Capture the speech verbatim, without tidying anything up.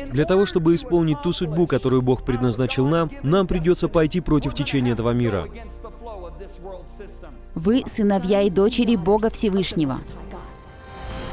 Для того, чтобы исполнить ту судьбу, которую Бог предназначил нам, нам придется пойти против течения этого мира. Вы сыновья и дочери Бога Всевышнего.